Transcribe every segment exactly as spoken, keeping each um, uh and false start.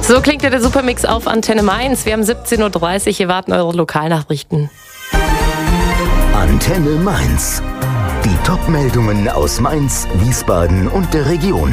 So klingt ja der Supermix auf Antenne Mainz. Wir haben siebzehn Uhr dreißig, hier warten eure Lokalnachrichten. Antenne Mainz. Die Top-Meldungen aus Mainz, Wiesbaden und der Region.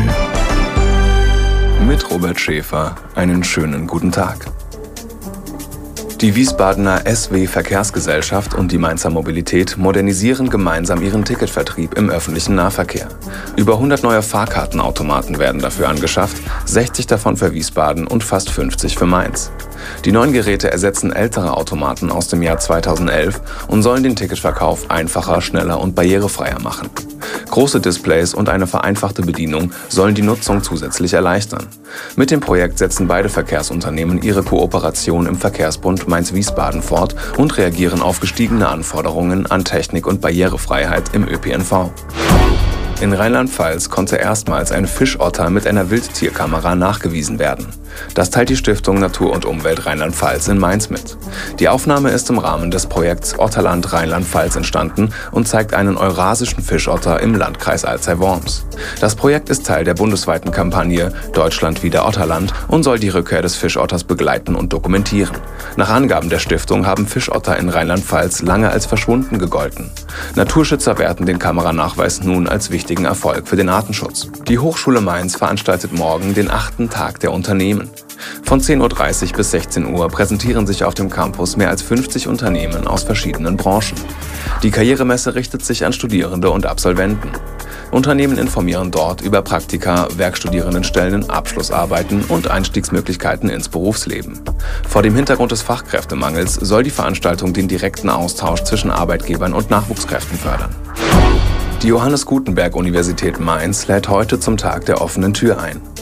Mit Robert Schäfer einen schönen guten Tag. Die Wiesbadener S W Verkehrsgesellschaft und die Mainzer Mobilität modernisieren gemeinsam ihren Ticketvertrieb im öffentlichen Nahverkehr. Über hundert neue Fahrkartenautomaten werden dafür angeschafft, sechzig davon für Wiesbaden und fast fünfzig für Mainz. Die neuen Geräte ersetzen ältere Automaten aus dem Jahr zweitausendelf und sollen den Ticketverkauf einfacher, schneller und barrierefreier machen. Große Displays und eine vereinfachte Bedienung sollen die Nutzung zusätzlich erleichtern. Mit dem Projekt setzen beide Verkehrsunternehmen ihre Kooperation im Verkehrsbund Mainz-Wiesbaden fort und reagieren auf gestiegene Anforderungen an Technik und Barrierefreiheit im Ö P N V. In Rheinland-Pfalz konnte erstmals ein Fischotter mit einer Wildtierkamera nachgewiesen werden. Das teilt die Stiftung Natur und Umwelt Rheinland-Pfalz in Mainz mit. Die Aufnahme ist im Rahmen des Projekts Otterland Rheinland-Pfalz entstanden und zeigt einen eurasischen Fischotter im Landkreis Alzey-Worms. Das Projekt ist Teil der bundesweiten Kampagne Deutschland wieder Otterland und soll die Rückkehr des Fischotters begleiten und dokumentieren. Nach Angaben der Stiftung haben Fischotter in Rheinland-Pfalz lange als verschwunden gegolten. Naturschützer werten den Kameranachweis nun als wichtigen Erfolg für den Artenschutz. Die Hochschule Mainz veranstaltet morgen den achten Tag der Unternehmen. Von zehn Uhr dreißig bis sechzehn Uhr präsentieren sich auf dem Campus mehr als fünfzig Unternehmen aus verschiedenen Branchen. Die Karrieremesse richtet sich an Studierende und Absolventen. Unternehmen informieren dort über Praktika, Werkstudierendenstellen, Abschlussarbeiten und Einstiegsmöglichkeiten ins Berufsleben. Vor dem Hintergrund des Fachkräftemangels soll die Veranstaltung den direkten Austausch zwischen Arbeitgebern und Nachwuchskräften fördern. Die Johannes Gutenberg Universität Mainz lädt heute zum Tag der offenen Tür ein.